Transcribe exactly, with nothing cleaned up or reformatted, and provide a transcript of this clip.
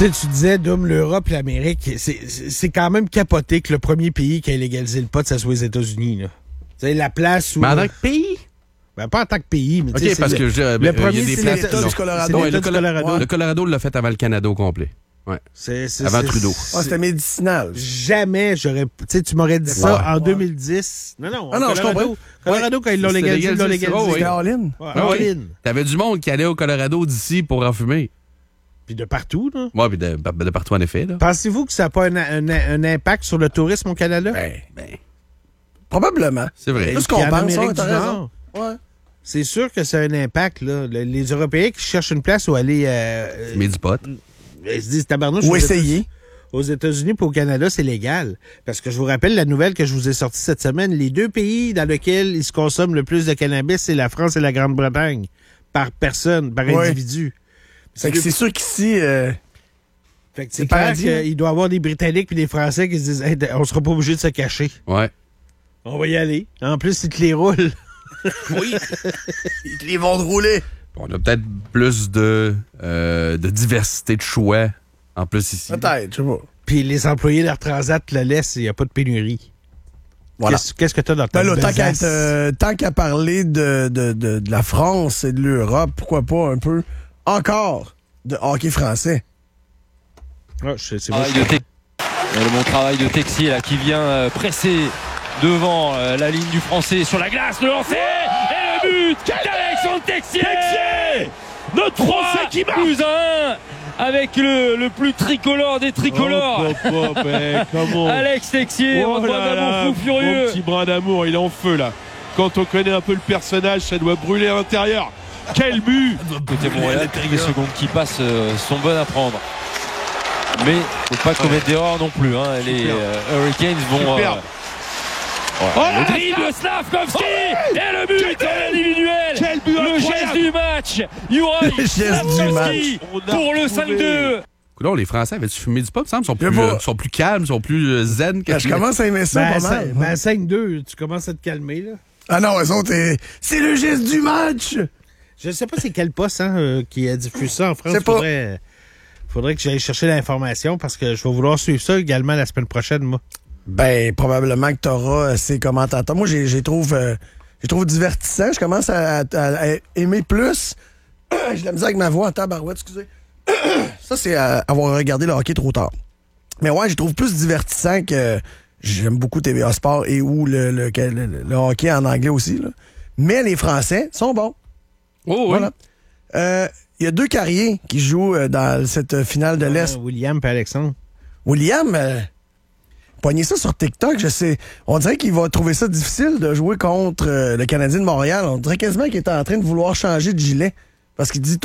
sais, tu disais, Dom, l'Europe et l'Amérique, c'est, c'est quand même capoté que le premier pays qui a légalisé le pot, ça soit les États-Unis, là. Tu sais, la place où... Mais en tant que pays? Ben, pas en tant que pays, mais tu sais, OK, parce le, que je, le euh, premier, il y a des c'est places... l'État non. du Colorado. Ouais, C'est l'État le, du Colorado. Ouais. Le Colorado l'a fait avant le Canada au complet. Ouais. C'est, c'est, avant c'est, Trudeau. c'est, Ah, c'était médicinal. Jamais j'aurais... Tu sais, tu m'aurais dit ça Ouais. en Ouais. deux mille dix. Non, non, Ah non, je Colorado, comprends. Colorado, quand ils l'ont C'était légalisé, ils l'ont légalisé, légalisé. oh, oui. C'était all-in. Ouais, Ah, oui. all-in. T'avais du monde qui allait au Colorado d'ici pour en fumer. Puis de partout, là. Ouais, puis de, de partout, en effet. Là. Pensez-vous que ça n'a pas un, un, un impact sur le tourisme au Canada? Ben, Ben, probablement. c'est vrai. Plus Puis qu'on en pense, Amérique ça, t'as du raison. Nord. Ouais. C'est sûr que ça a un impact, là. Le- les Européens qui cherchent une place où aller... Euh, Mais du pot. ils se disent, tabarnouche... Ou aux essayer. États- Aux États-Unis et au Canada, c'est légal. Parce que je vous rappelle la nouvelle que je vous ai sortie cette semaine. Les deux pays dans lesquels il se consomme le plus de cannabis, c'est la France et la Grande-Bretagne. Par personne, par Ouais. individu. Fait que c'est sûr qu'ici, euh, Fait que c'est c'est clair paradis, hein? qu'il doit y avoir des Britanniques et des Français qui se disent hey, on sera pas obligé de se cacher. Ouais. On va y aller. En plus, ils te les roulent. oui, ils te les vont de rouler. On a peut-être plus de, euh, de diversité de choix en plus ici. Peut-être, je sais pas. Puis les employés d'Air Transat le laissent, il n'y a pas de pénurie. Voilà. Qu'est-ce, qu'est-ce que tu as dans ta Ben là, tant qu'à, besace? être, euh, tant qu'à parler de, de, de, de la France et de l'Europe, pourquoi pas un peu encore de hockey français? Ah, je- c'est moi, Travail je- de Tex- le bon travail de Texier là, qui vient euh, presser devant euh, la ligne du Français sur la glace, le lancer et le but d'Alexandre Texier, notre Français qui marque plus un avec le, le plus tricolore des tricolores. Hop, hop, hop, eh, comment Alex Texier, Oh votre là bras là, d'amour fou furieux. Mon petit brin d'amour, il est en feu là. Quand on connaît un peu le personnage, ça doit brûler à l'intérieur. Quel but! Côté Montréal, toutes les secondes qui passent euh, sont bonnes à prendre. Mais faut pas commettre d'erreur non plus. Hein. Les euh, Hurricanes vont. Superbe. euh, ouais, Oh le là, dribble de Slavkovski et le but Quel en individuel. Quel but Le incroyable. geste du match. Juraj Le geste du Slavkovski match. On a pour le retrouvé. cinq deux. Coudonc, les Français avaient-tu fumé du pot, me semble? Ils sont Je plus, sais pas. euh, sont plus calmes, sont plus euh, zen que Ben, je commence à aimer ça Ben, pas ça- mal. ben, cinq deux, tu commences à te calmer, là. Ah non, eux autres, euh, c'est le geste du match! Je ne sais pas c'est quel poste hein, euh, qui a diffusé ça en France. C'est pas- Faudrait, faudrait que j'aille chercher l'information parce que je vais vouloir suivre ça également la semaine prochaine, moi. Ben, probablement que tu auras ces commentateurs. Moi, j'ai, j'ai trouve, euh, j'ai trouve divertissant. Je commence à, à- à aimer plus. J'ai de la misère avec ma voix en tabarouette, excusez. Ça, c'est à avoir regardé le hockey trop tard. Mais ouais, je trouve plus divertissant que... J'aime beaucoup T V A Sport et ou le, le, le- le hockey en anglais aussi. Là. Mais les Français sont bons. Oh, oui. Voilà. Euh, Il y a deux carriers qui jouent euh, dans cette finale de l'Est. Ah, William et Alexandre. William, euh, pognez ça sur TikTok, je sais. On dirait qu'il va trouver ça difficile de jouer contre euh, le Canadien de Montréal. On dirait quasiment qu'il est en train de vouloir changer de gilet. Parce qu'il dit